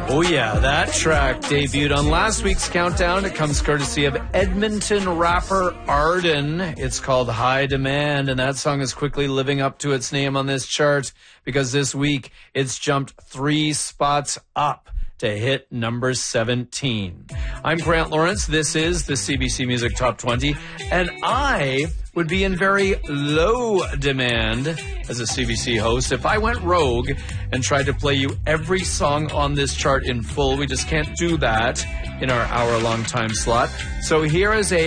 Oh yeah, that track debuted on last week's countdown. It comes courtesy of Edmonton rapper Arden. It's called High Demand, and that song is quickly living up to its name on this chart because this week it's jumped 3 spots up to hit number 17. I'm Grant Lawrence. This is the CBC Music Top 20, and I would be in very low demand as a CBC host if I went rogue and tried to play you every song on this chart in full. We just can't do that in our hour-long time slot. So here is a